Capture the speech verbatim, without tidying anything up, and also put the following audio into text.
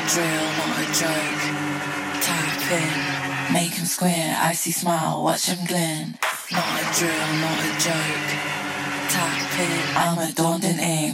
drill, not a joke. Tap in, make him square, icy smile, watch him grin. Not a drill, not a joke. Tap in, I'm a daunting ink.